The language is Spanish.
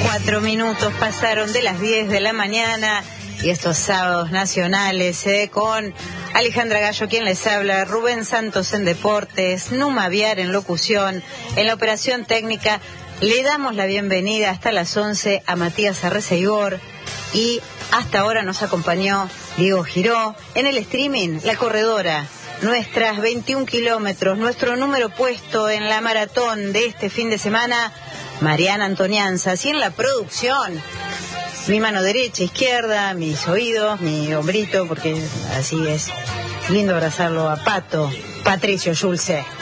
4 minutos pasaron de las 10 de la mañana y estos sábados nacionales, con Alejandra Gallo quien les habla, Rubén Santos en deportes, Numa Viar en locución, en la operación técnica. Le damos la bienvenida hasta las 11 a Matías Arreceigor y hasta ahora nos acompañó Diego Giró. En el streaming, la corredora, nuestras 21 kilómetros, nuestro número puesto en la maratón de este fin de semana, Mariana Antonianzas. Y en la producción, mi mano derecha, izquierda, mis oídos, mi hombrito, porque así es lindo abrazarlo a Pato, Patricio Schulze.